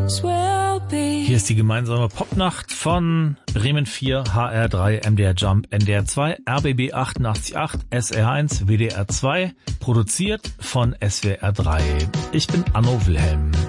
Hier ist die gemeinsame Popnacht von Bremen 4, HR3, MDR Jump, NDR 2, RBB 88.8, SR1, WDR 2, produziert von SWR 3. Ich bin Anno Wilhelm.